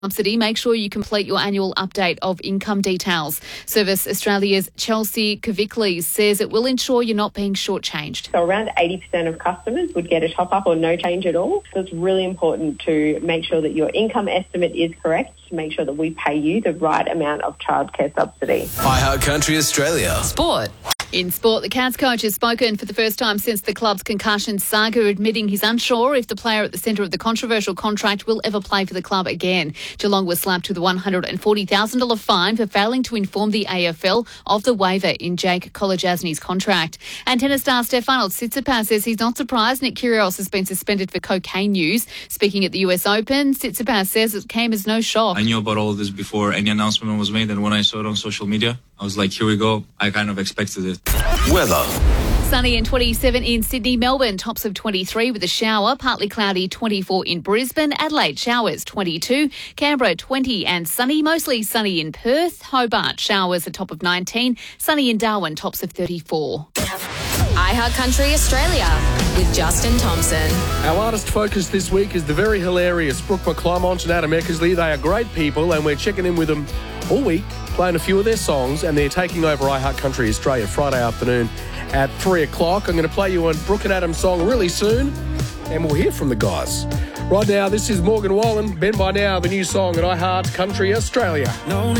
subsidy, make sure you complete your annual update of income details. Service Australia's Chelsea Kvikli says it will ensure you're not being shortchanged. So around 80% of customers would get a top-up or no change at all. So it's really important to make sure that your income estimate is correct, to make sure that we pay you the right amount of childcare subsidy. iHeart Country Australia. Sport. In sport, the Cats coach has spoken for the first time since the club's concussion saga, admitting he's unsure if the player at the centre of the controversial contract will ever play for the club again. Geelong was slapped with a $140,000 fine for failing to inform the AFL of the waiver in Jake Kolodjasny's contract. And tennis star Stefanos Tsitsipas says he's not surprised Nick Kyrgios has been suspended for cocaine use. Speaking at the US Open, Tsitsipas says it came as no shock. I knew about all of this before any announcement was made, and when I saw it on social media, I was like, here we go. I kind of expected it. Weather. Sunny and 27 in Sydney, Melbourne, tops of 23 with a shower, partly cloudy 24 in Brisbane, Adelaide showers 22, Canberra 20 and sunny, mostly sunny in Perth, Hobart showers a top of 19, sunny in Darwin, tops of 34. iHeart Country Australia with Justin Thompson. Our artist focus this week is the very hilarious Brooke McClymont and Adam Eckersley. They are great people and we're checking in with them all week, playing a few of their songs, and they're taking over iHeart Country Australia Friday afternoon at 3 o'clock. I'm going to play you a Brooke and Adam song really soon, and we'll hear from the guys. Right now, this is Morgan Wallen, Ben By Now, the new song at iHeart Country Australia.